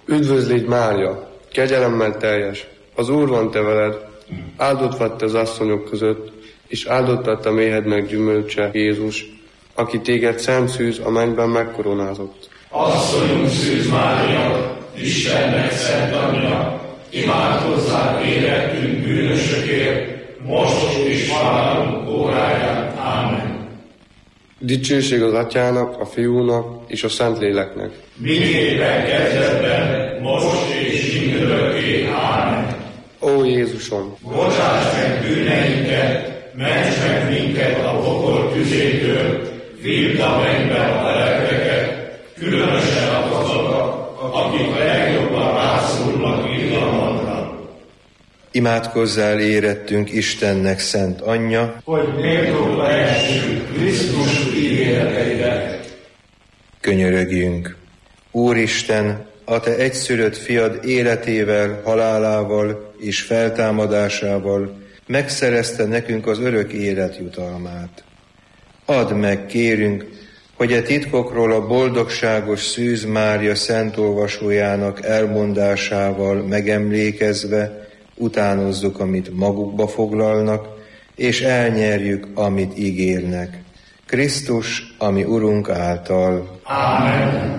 Üdvözlégy Mária, kegyelemmel teljes, az Úr van te veled, áldott vagy te az asszonyok között, és áldott lett a méhednek gyümölcse, Jézus, aki téged szent szűz a mennyben megkoronázott. Asszonyunk Szűz Mária, Istennek szent anyja, imádkozzál érettünk bűnösökért, most és halálunk óráján. Ámen. Dicsőség az Atyának, a Fiúnak és a Szentléleknek. Miképpen kezdetben, most és mindörökké. Ámen. Ó Jézusom! Bocsáss meg bűneinket, ments meg minket a pokol tüzétől, vidd a mennybe a lelkeket, különösen azokat, akik legjobban rászorulnak irgalmadra. Imádkozzál érettünk Istennek szent anyja, hogy méltóbb lehessünk Krisztus ígéreteire. Könyörögjünk! Úristen, a te egyszülött fiad életével, halálával és feltámadásával megszerezte nekünk az örök élet jutalmát. Add meg, kérünk, hogy a titkokról a boldogságos Szűz Mária szent olvasójának elmondásával megemlékezve utánozzuk, amit magukba foglalnak, és elnyerjük, amit ígérnek. Krisztus, ami Urunk által. Ámen.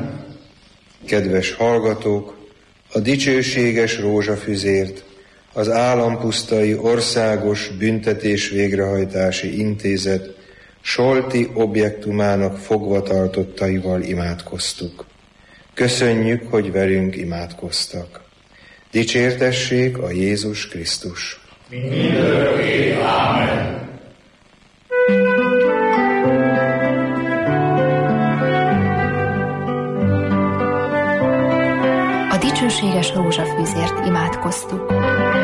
Kedves hallgatók, a dicsőséges rózsafüzért az Állampusztai Országos Büntetés Végrehajtási Intézet Solti objektumának fogvatartottaival imádkoztuk. Köszönjük, hogy velünk imádkoztak. Dicsértessék a Jézus Krisztus! Mindörökké. Ámen. A dicsőséges rózsafűzért imádkoztuk.